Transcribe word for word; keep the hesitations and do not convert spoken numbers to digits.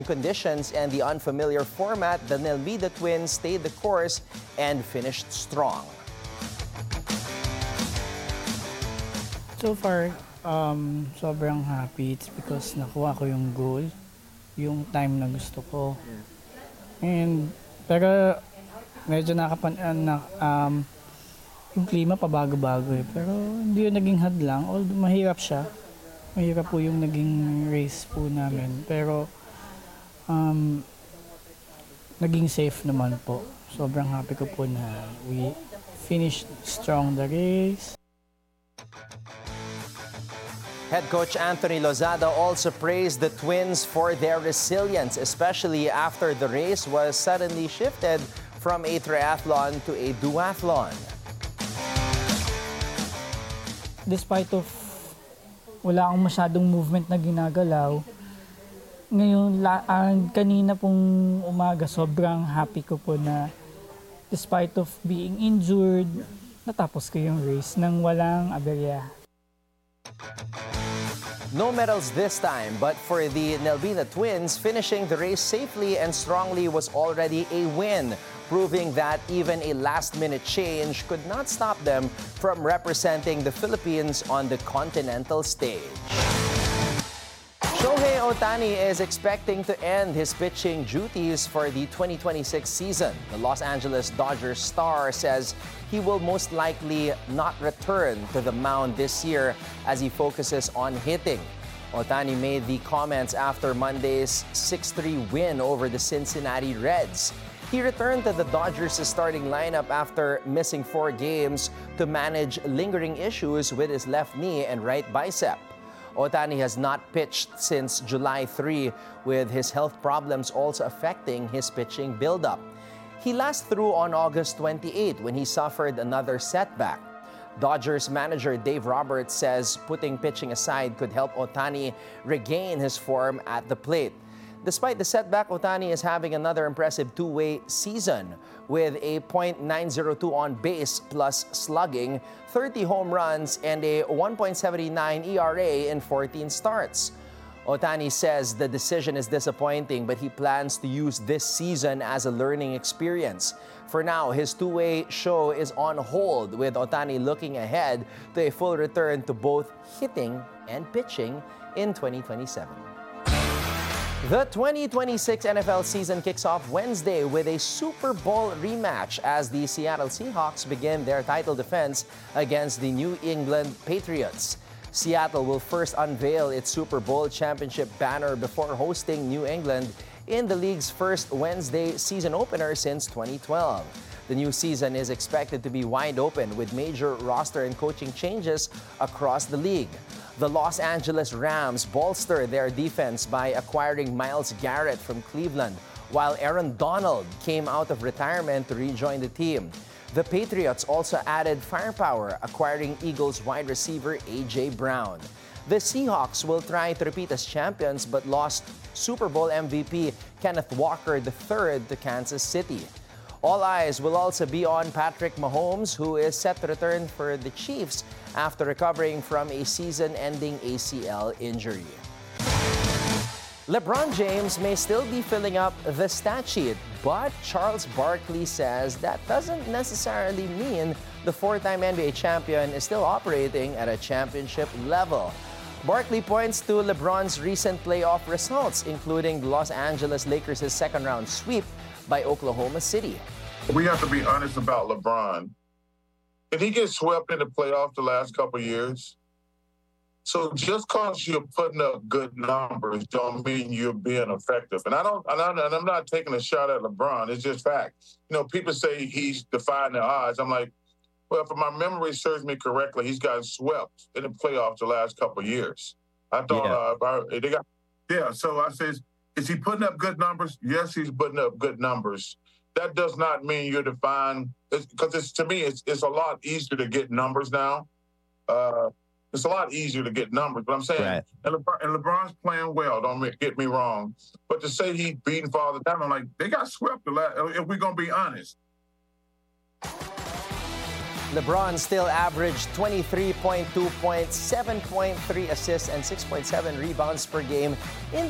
conditions and the unfamiliar format, the Nelvida twins stayed the course and finished strong. So far, um, sobrang happy. It's because nakuha ko yung goal, yung time na gusto ko. And, pero medyo nakapan, uh, na, um, yung klima pabago-bago eh. Pero hindi yun naging hadlang. Although mahirap siya. Mahirap po yung naging race po namin. Pero, um, naging safe naman po. Sobrang happy ko po na we finished strong the race. Head coach Anthony Lozada also praised the twins for their resilience, especially after the race was suddenly shifted from a triathlon to a duathlon. Despite of wala akong masyadong movement na ginagalaw, ngayon, la, uh, kanina pong umaga, sobrang happy ko po na despite of being injured, natapos ko yung race nang walang aberya. No medals this time, but for the Nelvina twins, finishing the race safely and strongly was already a win, proving that even a last-minute change could not stop them from representing the Philippines on the continental stage. Shohei Ohtani is expecting to end his pitching duties for the twenty twenty-six season. The Los Angeles Dodgers star says he will most likely not return to the mound this year as he focuses on hitting. Ohtani made the comments after Monday's six three win over the Cincinnati Reds. He returned to the Dodgers' starting lineup after missing four games to manage lingering issues with his left knee and right bicep. Ohtani has not pitched since July third, with his health problems also affecting his pitching buildup. He last threw on August twenty-eighth when he suffered another setback. Dodgers manager Dave Roberts says putting pitching aside could help Ohtani regain his form at the plate. Despite the setback, Ohtani is having another impressive two-way season with a point nine oh two on base plus slugging, thirty home runs, and a one point seven nine E R A in fourteen starts. Ohtani says the decision is disappointing, but he plans to use this season as a learning experience. For now, his two-way show is on hold, with Ohtani looking ahead to a full return to both hitting and pitching in twenty twenty-seven. The twenty twenty-six N F L season kicks off Wednesday with a Super Bowl rematch as the Seattle Seahawks begin their title defense against the New England Patriots. Seattle will first unveil its Super Bowl championship banner before hosting New England in the league's first Wednesday season opener since twenty twelve. The new season is expected to be wide open with major roster and coaching changes across the league. The Los Angeles Rams bolster their defense by acquiring Myles Garrett from Cleveland, while Aaron Donald came out of retirement to rejoin the team. The Patriots also added firepower, acquiring Eagles wide receiver A J Brown. The Seahawks will try to repeat as champions but lost Super Bowl M V P Kenneth Walker the third to Kansas City. All eyes will also be on Patrick Mahomes, who is set to return for the Chiefs after recovering from a season-ending A C L injury. LeBron James may still be filling up the stat sheet, but Charles Barkley says that doesn't necessarily mean the four-time N B A champion is still operating at a championship level. Barkley points to LeBron's recent playoff results, including the Los Angeles Lakers' second-round sweep by Oklahoma City. We have to be honest about LeBron. Did he get swept in the playoffs the last couple of years? So just because you're putting up good numbers don't mean you're being effective. And I don't, and I'm, and I'm not taking a shot at LeBron. It's just fact. You know, people say he's defying the odds. I'm like, well, if my memory serves me correctly, he's gotten swept in the playoffs the last couple of years. I thought yeah. uh, I, they got, yeah. So I says, is he putting up good numbers? Yes, he's putting up good numbers. That does not mean you're defying, because it's, to me, it's it's a lot easier to get numbers now. Uh, it's a lot easier to get numbers, but I'm saying, right. and, LeBron, and LeBron's playing well, don't get me wrong. But to say he's beating Father Time, I'm like, they got swept the last, if we're going to be honest. LeBron still averaged twenty-three point two points, seven point three assists, and six point seven rebounds per game in